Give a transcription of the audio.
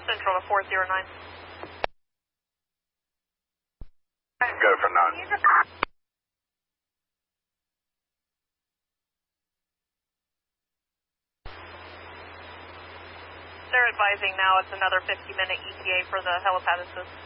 Central to 409. Go for 9. They're advising now it's another 50-minute ETA for the helipad assist.